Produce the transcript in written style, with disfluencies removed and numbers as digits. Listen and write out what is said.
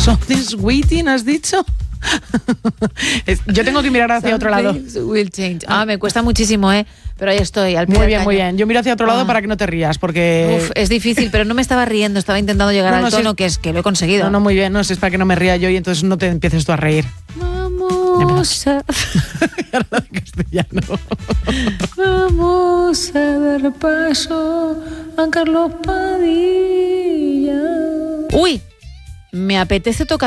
Something's waiting, ¿has dicho? Yo tengo que mirar hacia otro lado. Will change. Me cuesta muchísimo, pero ahí estoy, al pie Muy del bien, cañón. muy bien. Yo miro hacia otro lado para que no te rías, porque... Uf, es difícil, pero no me estaba riendo, estaba intentando llegar al tono, que lo he conseguido. No, muy bien, no, es para que no me ría yo y entonces no te empieces tú a reír. Vamos a... Habla de castellano. Vamos a dar paso a Carlos Padilla. Uy, me apetece tocar